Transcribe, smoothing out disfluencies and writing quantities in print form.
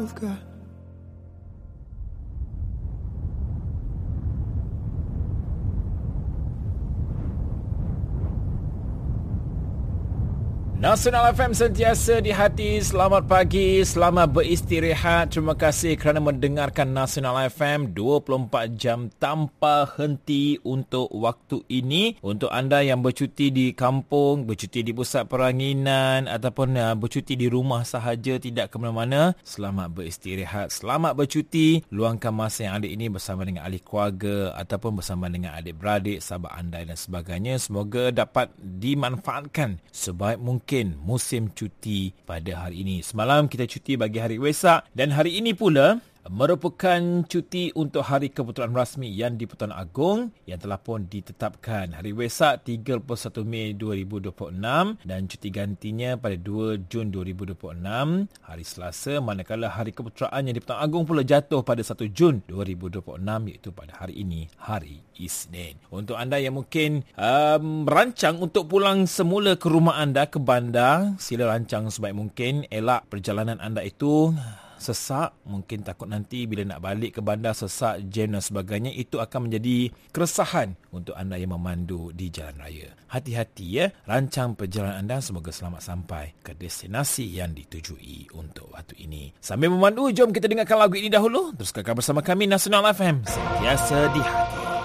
you've got. Nasional FM sentiasa di hati. Selamat pagi, selamat beristirahat. Terima kasih kerana mendengarkan Nasional FM 24 jam tanpa henti untuk waktu ini. Untuk anda yang bercuti di kampung, bercuti di pusat peranginan ataupun bercuti di rumah sahaja, tidak ke mana-mana, selamat beristirahat, selamat bercuti. Luangkan masa yang ada ini bersama dengan ahli keluarga ataupun bersama dengan adik-beradik, sahabat anda dan sebagainya. Semoga dapat dimanfaatkan sebaik mungkin musim cuti pada hari ini. Semalam kita cuti bagi hari Wesak dan hari ini pula merupakan cuti untuk hari kebetulan rasmi yang di-Pertuan Agong yang telah pun ditetapkan. Hari Wesak 31 Mei 2026 dan cuti gantinya pada 2 Jun 2026 hari Selasa, manakala hari keputeraan yang di-Pertuan Agong pula jatuh pada 1 Jun 2026 iaitu pada hari ini, hari Isnin. Untuk anda yang mungkin merancang untuk pulang semula ke rumah anda, ke bandar, sila rancang sebaik mungkin. Elak perjalanan anda itu sesak, mungkin takut nanti bila nak balik ke bandar sesak, jam dan sebagainya. Itu akan menjadi keresahan untuk anda yang memandu di jalan raya. Hati-hati ya, rancang perjalanan anda, semoga selamat sampai ke destinasi yang ditujui untuk waktu ini. Sambil memandu, jom kita dengarkan lagu ini dahulu. Terus kakak bersama kami Nasional FM, sentiasa di hati.